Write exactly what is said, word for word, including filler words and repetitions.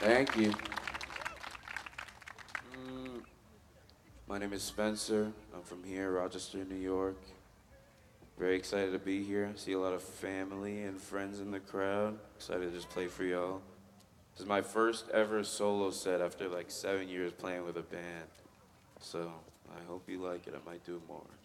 Thank you. Mm, my name is Spencer. I'm from here, Rochester, New York. Very excited to be here. See a lot of family and friends in the crowd. Excited to just play for y'all. This is my first ever solo set after like seven years playing with a band. So I hope you like it. I might do more.